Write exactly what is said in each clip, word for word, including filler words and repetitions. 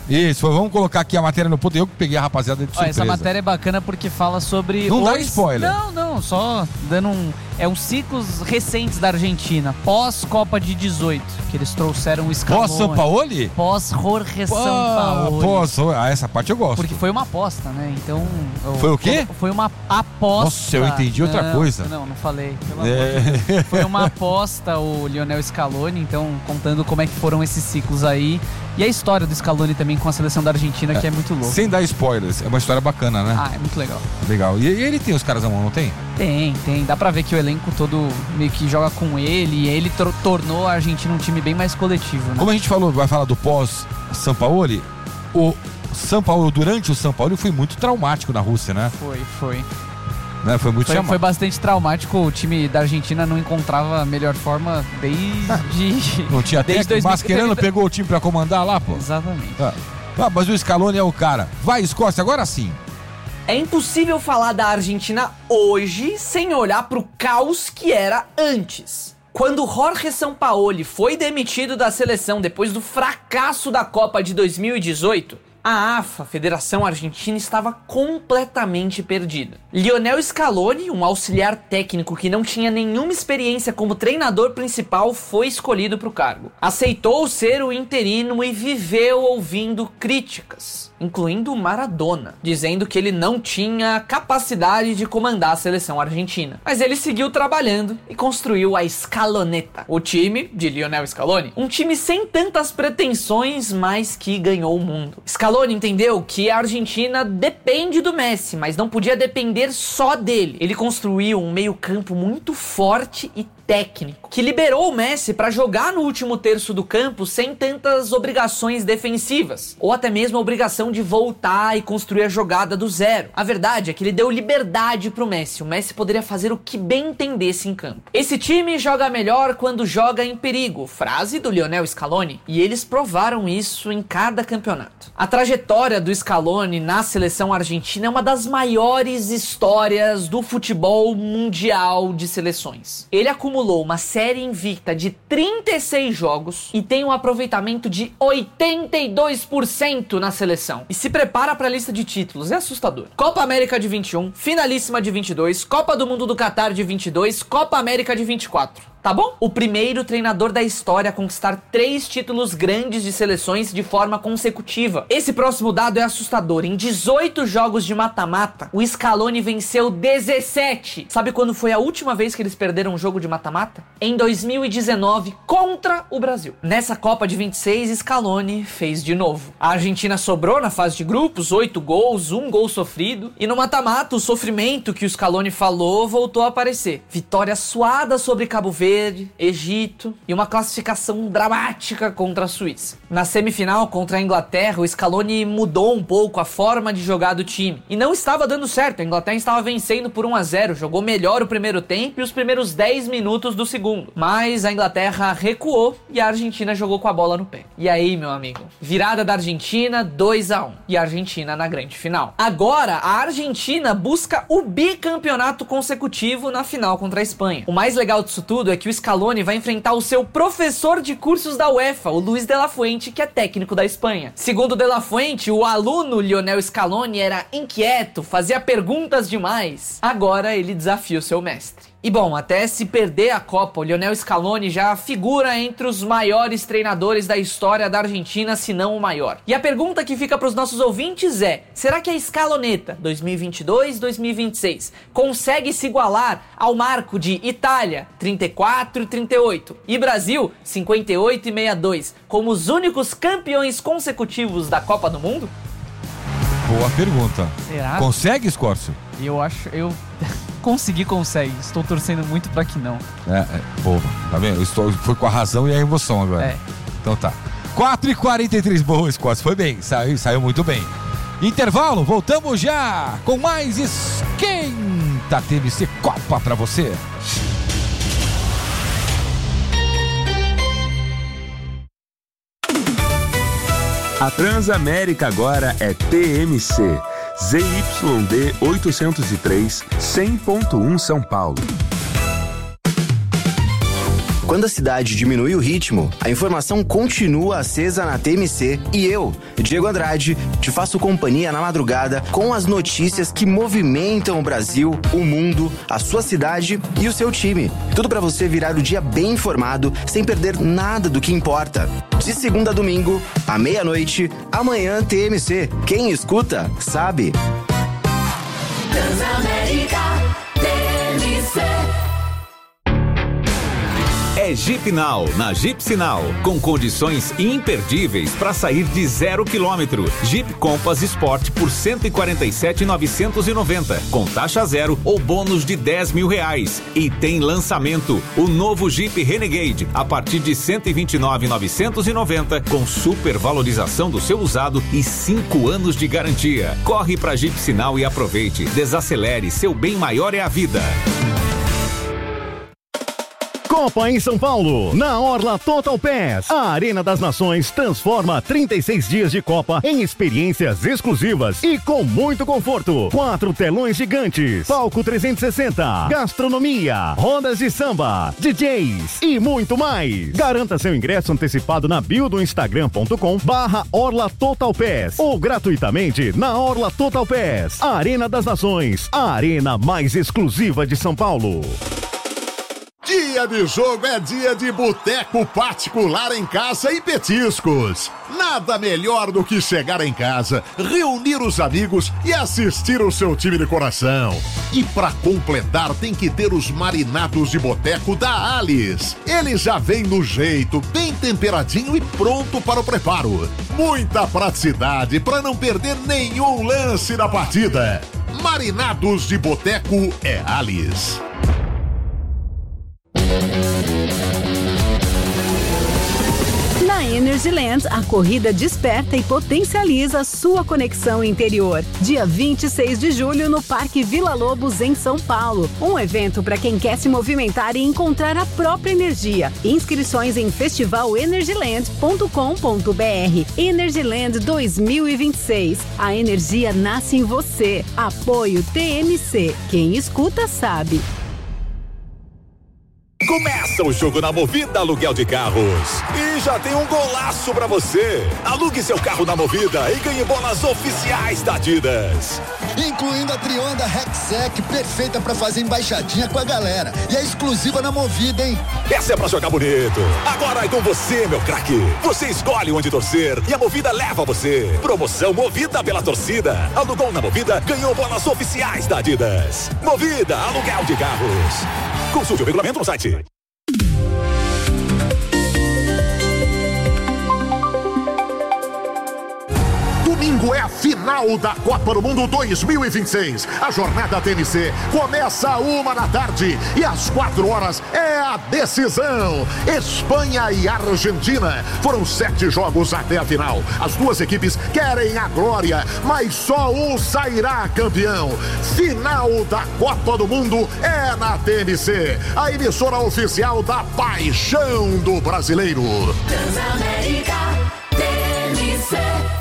Isso, vamos colocar aqui a matéria no ponto. Eu que peguei a rapaziada de surpresa. Ó, essa matéria é bacana porque fala sobre... Não os... dá spoiler. Não, não, só dando um... É uns ciclos recentes da Argentina, pós-Copa de dezoito, que eles trouxeram o Scaloni. Pós-Sampaoli? Pós-Jorge Sampaoli. Pós, ah, essa parte eu gosto. Porque foi uma aposta, né? Então... Foi o quê? Foi uma aposta. Nossa, eu entendi outra não, coisa. Não, não falei. Pelo É. amor de Deus. Foi uma aposta o Lionel Scaloni, então contando como é que foram esses ciclos aí. E a história do Scaloni também com a seleção da Argentina, é, que é muito louco. Sem dar spoilers, é uma história bacana, né? Ah, é muito legal. Legal. E, e ele tem os caras na mão, não tem? Tem, tem. Dá pra ver que o elenco todo meio que joga com ele e ele tor- tornou a Argentina um time bem mais coletivo, né? Como a gente falou, vai falar do pós-Sampaoli, o Sampaoli, durante o Sampaoli, foi muito traumático na Rússia, né? Foi, foi. Né? Foi muito Foi, chamado. foi bastante traumático. O time da Argentina não encontrava a melhor forma desde... Não tinha desde técnico, dois mil. Mascherano pegou o time pra comandar lá, pô. Exatamente. Ah, ah, mas o Scaloni é o cara. Vai, Escócia, agora sim. É impossível falar da Argentina hoje sem olhar pro caos que era antes. Quando Jorge Sampaoli foi demitido da seleção depois do fracasso da Copa de dois mil e dezoito, a AFA, a Federação Argentina, estava completamente perdida. Lionel Scaloni, um auxiliar técnico que não tinha nenhuma experiência como treinador principal, foi escolhido para o cargo. Aceitou ser o interino e viveu ouvindo críticas, incluindo o Maradona, dizendo que ele não tinha capacidade de comandar a seleção argentina. Mas ele seguiu trabalhando e construiu a Scaloneta, o time de Lionel Scaloni. Um time sem tantas pretensões, mas que ganhou o mundo. Scaloni entendeu que a Argentina depende do Messi, mas não podia depender só dele. Ele construiu um meio-campo muito forte e técnico, que liberou o Messi para jogar no último terço do campo sem tantas obrigações defensivas, ou até mesmo a obrigação de voltar e construir a jogada do zero. A verdade é que ele deu liberdade pro Messi. O Messi poderia fazer o que bem entendesse em campo. Esse time joga melhor quando joga em perigo, frase do Lionel Scaloni, e eles provaram isso em cada campeonato. A trajetória do Scaloni na seleção argentina é uma das maiores histórias do futebol mundial de seleções. Ele acumulou uma série invicta de trinta e seis jogos e tem um aproveitamento de oitenta e dois por cento na seleção. E se prepara para a lista de títulos, é assustador. Copa América de vinte e um, Finalíssima de vinte e dois, Copa do Mundo do Catar de vinte e dois, Copa América de vinte e quatro. Tá bom? O primeiro treinador da história a conquistar três títulos grandes de seleções de forma consecutiva. Esse próximo dado é assustador. Em dezoito jogos de mata-mata, o Scaloni venceu dezessete. Sabe quando foi a última vez que eles perderam um jogo de mata-mata? Em dois mil e dezenove, contra o Brasil. Nessa Copa de vinte e seis, Scaloni fez de novo. A Argentina sobrou na fase de grupos, oito gols, um gol sofrido. E no mata-mata, o sofrimento que o Scaloni falou voltou a aparecer. Vitória suada sobre Cabo Verde, Egito e uma classificação dramática contra a Suíça. Na semifinal contra a Inglaterra, o Scaloni mudou um pouco a forma de jogar do time. E não estava dando certo, a Inglaterra estava vencendo por um a zero, jogou melhor o primeiro tempo e os primeiros dez minutos do segundo. Mas a Inglaterra recuou e a Argentina jogou com a bola no pé. E aí, meu amigo, virada da Argentina, dois a um. E a Argentina na grande final. Agora, a Argentina busca o bicampeonato consecutivo na final contra a Espanha. O mais legal disso tudo é que o Scaloni vai enfrentar o seu professor de cursos da UEFA, o Luis de la Fuente, que é técnico da Espanha. Segundo de la Fuente, o aluno Lionel Scaloni era inquieto, fazia perguntas demais. Agora ele desafia o seu mestre. E bom, até se perder a Copa, o Lionel Scaloni já figura entre os maiores treinadores da história da Argentina, se não o maior. E a pergunta que fica para os nossos ouvintes é: será que a Scaloneta dois mil e vinte e dois, dois mil e vinte e seis consegue se igualar ao marco de Itália trinta e quatro e trinta e oito e Brasil cinquenta e oito e sessenta e dois como os únicos campeões consecutivos da Copa do Mundo? Boa pergunta. Será? Consegue, Escórcio? Eu acho... Eu... Consegui, consegue. Estou torcendo muito pra que não. É, é boa. Tá vendo? Eu estou, foi com a razão e a emoção agora. É. Então tá. quatro e quarenta e três, boa, Escórcio. Foi bem, saiu, saiu muito bem. Intervalo, voltamos já com mais Esquenta T V C Copa pra você. A Transamérica agora é T M C. Z Y D oitocentos e três, cem ponto um São Paulo. Quando a cidade diminui o ritmo, a informação continua acesa na T M C e eu, Diego Andrade, te faço companhia na madrugada com as notícias que movimentam o Brasil, o mundo, a sua cidade e o seu time. Tudo para você virar o dia bem informado, sem perder nada do que importa. De segunda a domingo, à meia-noite, amanhã T M C. Quem escuta, sabe. Transamérica T M C. É Jeep Now, na Jeep Sinal, com condições imperdíveis para sair de zero quilômetro. Jeep Compass Sport por cento e quarenta e sete mil novecentos e noventa, com taxa zero ou bônus de dez mil reais. E tem lançamento, o novo Jeep Renegade, a partir de cento e vinte e nove mil novecentos e noventa, com super valorização do seu usado e cinco anos de garantia. Corre para Jeep Sinal e aproveite. Desacelere, seu bem maior é a vida. Copa em São Paulo, na Orla Total Pass. A Arena das Nações transforma trinta e seis dias de Copa em experiências exclusivas e com muito conforto. Quatro telões gigantes, palco trezentos e sessenta, gastronomia, rodas de samba, D Js e muito mais. Garanta seu ingresso antecipado na bio do instagram ponto com barra Orla Total Pass ou gratuitamente na Orla Total Pass. A Arena das Nações, a arena mais exclusiva de São Paulo. Dia de jogo é dia de boteco particular em casa e petiscos. Nada melhor do que chegar em casa, reunir os amigos e assistir o seu time de coração. E pra completar tem que ter os marinados de boteco da Alice. Ele já vem no jeito, bem temperadinho e pronto para o preparo. Muita praticidade para não perder nenhum lance da partida. Marinados de boteco é Alice. Na Energyland, a corrida desperta e potencializa sua conexão interior. Dia vinte e seis de julho no Parque Vila Lobos, em São Paulo. Um evento para quem quer se movimentar e encontrar a própria energia. Inscrições em festival energyland ponto com ponto br. Energyland dois mil e vinte e seis. A energia nasce em você. Apoio T M C. Quem escuta sabe. Começa o jogo na Movida Aluguel de Carros. E já tem um golaço pra você. Alugue seu carro na Movida e ganhe bolas oficiais da Adidas. Incluindo a Trionda Rexec, perfeita pra fazer embaixadinha com a galera. E é exclusiva na Movida, hein? Essa é pra jogar bonito. Agora é com você, meu craque. Você escolhe onde torcer e a Movida leva você. Promoção Movida pela torcida. Alugou na Movida, ganhou bolas oficiais da Adidas. Movida Aluguel de Carros. Consulte o regulamento no site. Domingo é a final da Copa do Mundo dois mil e vinte e seis. A jornada T M C começa a uma da tarde e às quatro horas é a decisão. Espanha e Argentina. Foram sete jogos até a final. As duas equipes querem a glória, mas só um sairá campeão. Final da Copa do Mundo é na T M C, a emissora oficial da paixão do brasileiro. Transamérica T M C.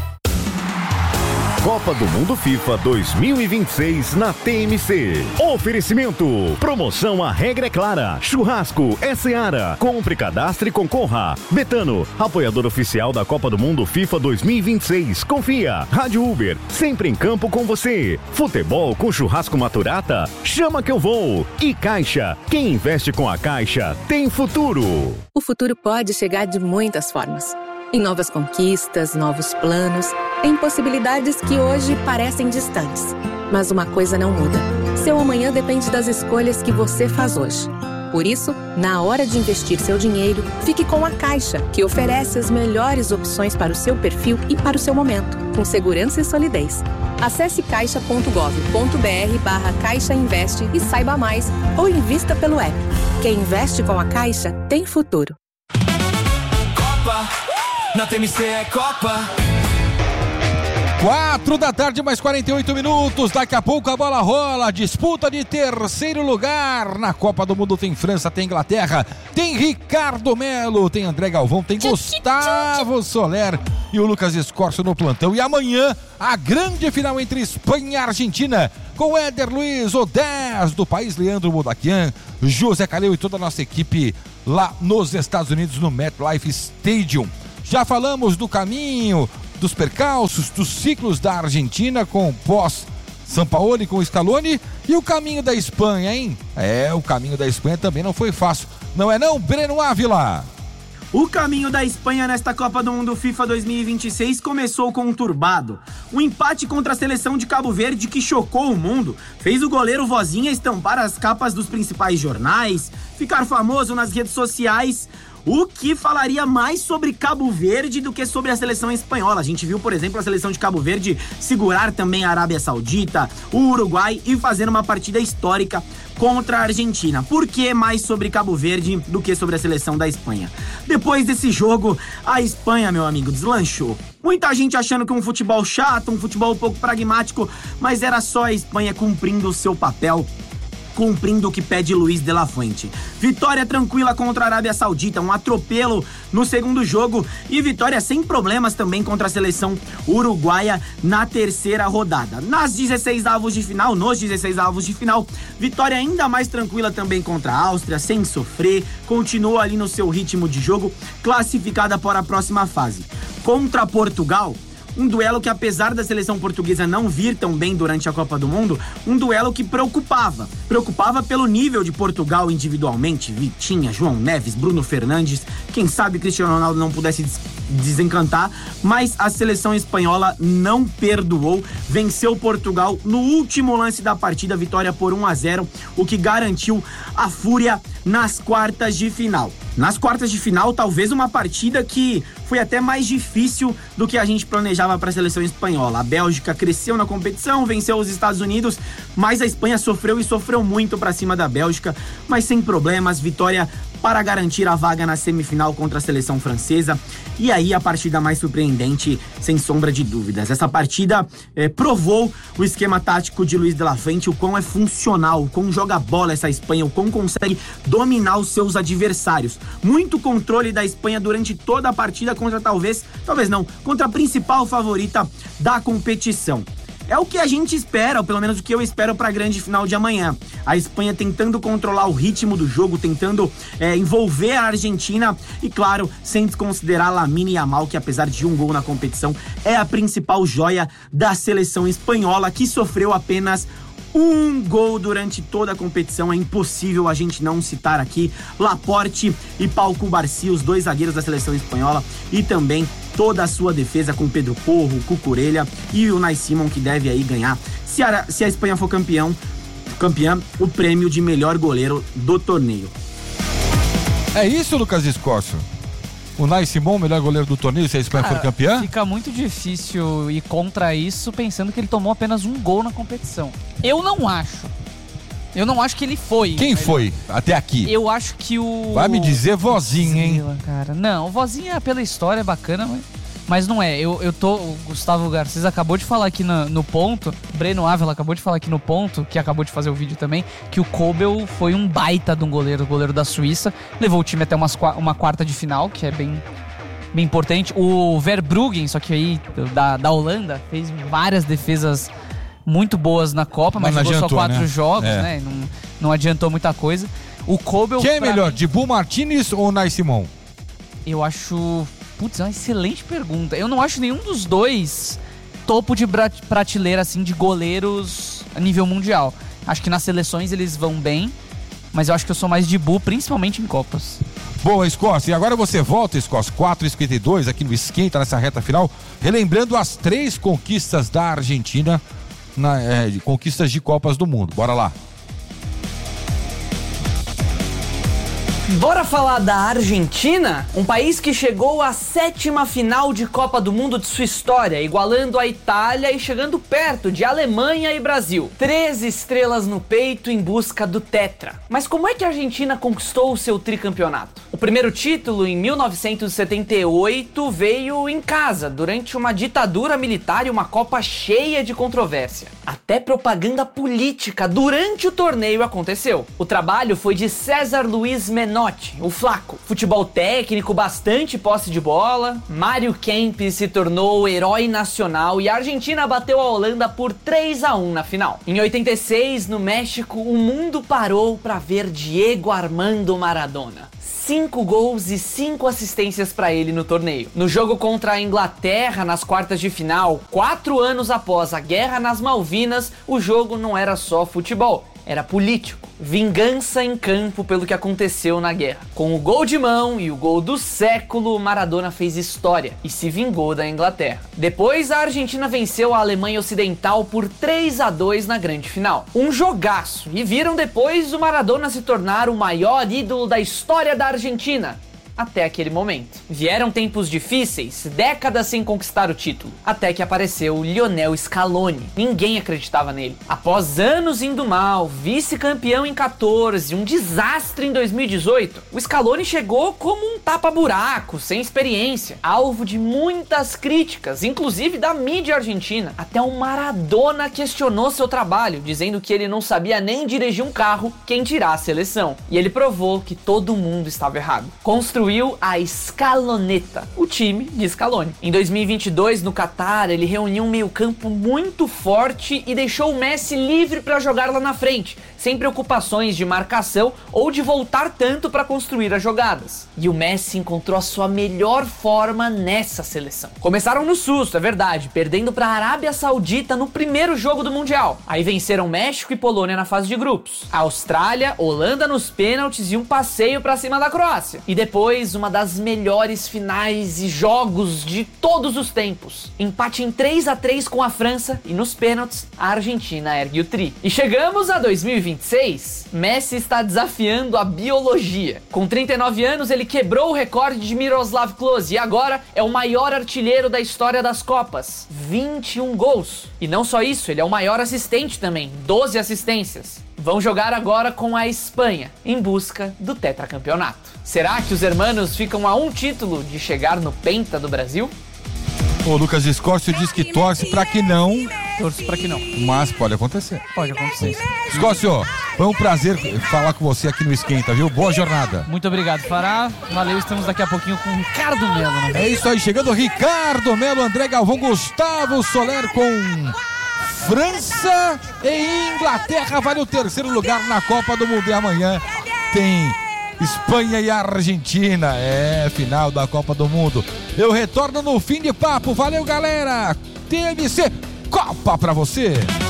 Copa do Mundo FIFA dois mil e vinte e seis na T M C. Oferecimento. Promoção A Regra é Clara. Churrasco é Seara. Compre, cadastre e concorra. Betano, apoiador oficial da Copa do Mundo FIFA dois mil e vinte e seis. Confia. Rádio Uber, sempre em campo com você. Futebol com churrasco Maturata? Chama que eu vou. E Caixa. Quem investe com a Caixa tem futuro. O futuro pode chegar de muitas formas. Em novas conquistas, novos planos, em possibilidades que hoje parecem distantes. Mas uma coisa não muda. Seu amanhã depende das escolhas que você faz hoje. Por isso, na hora de investir seu dinheiro, fique com a Caixa, que oferece as melhores opções para o seu perfil e para o seu momento, com segurança e solidez. Acesse caixa ponto gov ponto br barra Caixa Investe e saiba mais, ou invista pelo app. Quem investe com a Caixa tem futuro. Copa! Na T M C é Copa. Quatro da tarde, mais quarenta e oito minutos. Daqui a pouco a bola rola. Disputa de terceiro lugar. Na Copa do Mundo tem França, tem Inglaterra, tem Ricardo Melo, tem André Galvão, tem Gustavo Soler e o Lucas Escorcio no plantão. E amanhã, a grande final entre Espanha e Argentina, com Éder Luiz, o dez do país, Leandro Modaquian, José Caleu e toda a nossa equipe lá nos Estados Unidos, no MetLife Stadium. Já falamos do caminho, dos percalços, dos ciclos da Argentina com o pós-Sampaoli, com o Scaloni, e o caminho da Espanha, hein? É, o caminho da Espanha também não foi fácil. Não é não, Breno Ávila? O caminho da Espanha nesta Copa do Mundo FIFA dois mil e vinte e seis começou conturbado. O empate contra a seleção de Cabo Verde, que chocou o mundo, fez o goleiro Vozinha estampar as capas dos principais jornais, ficar famoso nas redes sociais, o que falaria mais sobre Cabo Verde do que sobre a seleção espanhola. A gente viu, por exemplo, a seleção de Cabo Verde segurar também a Arábia Saudita, o Uruguai e fazer uma partida histórica contra a Argentina. Por que mais sobre Cabo Verde do que sobre a seleção da Espanha? Depois desse jogo, a Espanha, meu amigo, deslanchou. Muita gente achando que um futebol chato, um futebol um pouco pragmático, mas era só a Espanha cumprindo o seu papel, cumprindo o que pede Luiz de la Fuente. Vitória tranquila contra a Arábia Saudita, um atropelo no segundo jogo e vitória sem problemas também contra a seleção uruguaia na terceira rodada. Nas dezesseis avos de final, nos dezesseis avos de final, vitória ainda mais tranquila também contra a Áustria, sem sofrer, continuou ali no seu ritmo de jogo, classificada para a próxima fase. Contra Portugal, um duelo que, apesar da seleção portuguesa não vir tão bem durante a Copa do Mundo, um duelo que preocupava. Preocupava pelo nível de Portugal individualmente. Vitinha, João Neves, Bruno Fernandes, quem sabe Cristiano Ronaldo não pudesse des- desencantar, mas a seleção espanhola não perdoou, venceu Portugal no último lance da partida, vitória por um a zero, o que garantiu a fúria nas quartas de final. Nas quartas de final, talvez uma partida que foi até mais difícil do que a gente planejava para a seleção espanhola. A Bélgica cresceu na competição, venceu os Estados Unidos, mas a Espanha sofreu e sofreu muito para cima da Bélgica, mas sem problemas, vitória para garantir a vaga na semifinal contra a seleção francesa. E aí a partida mais surpreendente, sem sombra de dúvidas. Essa partida eh, provou o esquema tático de Luiz de la Fuente, o quão é funcional, o quão joga bola essa Espanha, o quão consegue dominar os seus adversários. Muito controle da Espanha durante toda a partida contra talvez, talvez não, contra a principal favorita da competição. É o que a gente espera, ou pelo menos o que eu espero para a grande final de amanhã. A Espanha tentando controlar o ritmo do jogo, tentando é, envolver a Argentina e, claro, sem desconsiderar Lamine Yamal, que apesar de um gol na competição, é a principal joia da seleção espanhola, que sofreu apenas um gol durante toda a competição. É impossível a gente não citar aqui Laporte e Pau Cubarsí, os dois zagueiros da seleção espanhola, e também toda a sua defesa com Pedro Porro, Cucurella e o Unai Simon, que deve aí ganhar, se a, se a Espanha for campeão, campeã, o prêmio de melhor goleiro do torneio. É isso, Lucas Escócio? O Unai Simon, melhor goleiro do torneio, se a Espanha Cara, for campeã? Fica muito difícil ir contra isso, pensando que ele tomou apenas um gol na competição. Eu não acho. Eu não acho que ele foi. Quem foi até aqui? Eu acho que o... Vai me dizer Vozinha, hein? Cara. Não, o Vozinha pela história é bacana, mas, mas não é. Eu, eu tô... O Gustavo Garcês acabou de falar aqui no, no ponto, Breno Ávila acabou de falar aqui no ponto, que acabou de fazer o vídeo também, que o Kobel foi um baita de um goleiro, goleiro da Suíça, levou o time até umas, uma quarta de final, que é bem... bem importante. O Verbruggen, só que aí da, da Holanda, fez várias defesas muito boas na Copa, mas, mas jogou adiantou, só quatro né? jogos, é. né? Não, não adiantou muita coisa. O Kobel... Quem é melhor, mim, Dibu Martínez ou Unai Simon? Eu acho... Putz, é uma excelente pergunta. Eu não acho nenhum dos dois topo de prateleira, assim, de goleiros a nível mundial. Acho que nas seleções eles vão bem, mas eu acho que eu sou mais Dibu, principalmente em Copas. Boa, Escócia, e agora você volta, Escócia, quatro e cinquenta e dois aqui no Esquenta, nessa reta final, relembrando as três conquistas da Argentina, na, é, de conquistas de Copas do Mundo. Bora lá. Bora falar da Argentina? Um país que chegou à sétima final de Copa do Mundo de sua história, igualando a Itália e chegando perto de Alemanha e Brasil. Três estrelas no peito em busca do tetra. Mas como é que a Argentina conquistou o seu tricampeonato? O primeiro título, em mil novecentos e setenta e oito, veio em casa, durante uma ditadura militar e uma Copa cheia de controvérsia. Até propaganda política durante o torneio aconteceu. O trabalho foi de César Luiz Menotti, o Flaco. Futebol técnico, bastante posse de bola. Mário Kempes se tornou o herói nacional e a Argentina bateu a Holanda por três a um na final. Em oitenta e seis, no México, o mundo parou para ver Diego Armando Maradona. cinco gols e cinco assistências para ele no torneio. No jogo contra a Inglaterra, nas quartas de final, quatro anos após a Guerra nas Malvinas, o jogo não era só futebol. Era político. Vingança em campo pelo que aconteceu na guerra. Com o gol de mão e o gol do século, Maradona fez história e se vingou da Inglaterra. Depois, a Argentina venceu a Alemanha Ocidental por três a dois na grande final. Um jogaço. E viram depois o Maradona se tornar o maior ídolo da história da Argentina. Até aquele momento. Vieram tempos difíceis, décadas sem conquistar o título, até que apareceu Lionel Scaloni. Ninguém acreditava nele. Após anos indo mal, vice-campeão em quatorze, um desastre em dois mil e dezoito, o Scaloni chegou como um tapa-buraco, sem experiência, alvo de muitas críticas, inclusive da mídia argentina. Até o Maradona questionou seu trabalho, dizendo que ele não sabia nem dirigir um carro, quem dirá a seleção. E ele provou que todo mundo estava errado. Construiu a Scaloneta, o time de Scaloni. Em dois mil e vinte e dois, no Catar, ele reuniu um meio-campo muito forte e deixou o Messi livre para jogar lá na frente, sem preocupações de marcação ou de voltar tanto para construir as jogadas. E o Messi encontrou a sua melhor forma nessa seleção. Começaram no susto, é verdade, perdendo para a Arábia Saudita no primeiro jogo do Mundial. Aí venceram México e Polônia na fase de grupos. A Austrália, Holanda nos pênaltis e um passeio para cima da Croácia. E depois uma das melhores finais e jogos de todos os tempos. Empate em três a três com a França e nos pênaltis a Argentina ergue o tri. E chegamos a dois mil e vinte e seis. Messi está desafiando a biologia. Com trinta e nove anos ele quebrou o recorde de Miroslav Klose e agora é o maior artilheiro da história das Copas. vinte e um gols. E não só isso, ele é o maior assistente também, doze assistências. Vão jogar agora com a Espanha, em busca do tetracampeonato. Será que os hermanos ficam a um título de chegar no Penta do Brasil? O Lucas Escórcio diz que torce pra que não. Torce pra que não. Mas pode acontecer. Pode acontecer. Escórcio, foi um prazer falar com você aqui no Esquenta, viu? Boa jornada. Muito obrigado, Fará. Valeu, estamos daqui a pouquinho com o Ricardo Melo. Né? É isso aí, chegando o Ricardo Melo, André Galvão, Gustavo Soler com França e Inglaterra. Vale o terceiro lugar na Copa do Mundo. E amanhã tem Espanha e Argentina. É, final da Copa do Mundo. Eu retorno no fim de papo. Valeu, galera. T M C Copa pra você.